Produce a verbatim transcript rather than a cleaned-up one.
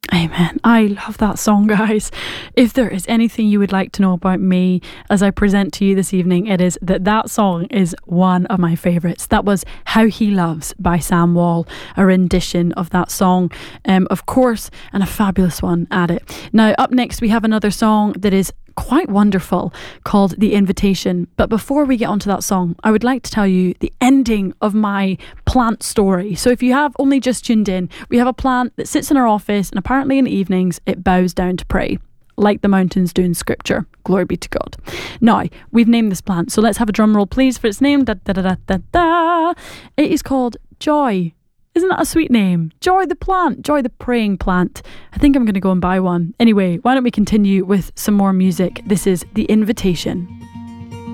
Amen. I love that song, guys. If there is anything you would like to know about me as I present to you this evening, it is that that song is one of my favourites. That was How He Loves by Sam Wall, a rendition of that song, um, of course, and a fabulous one at it. Now, up next, we have another song that is quite wonderful called The Invitation. But before we get onto that song, I would like to tell you the ending of my plant story. So if you have only just tuned in, we have a plant that sits in our office, and apparently in the evenings it bows down to pray, like the mountains do in scripture. Glory be to God. Now, we've named this plant, so let's have a drum roll please for its name. Da, da, da, da, da, da. It is called Joy. Isn't that a sweet name? Joy the plant, Joy the praying plant. I think I'm going to go and buy one. Anyway, why don't we continue with some more music? This is The Invitation.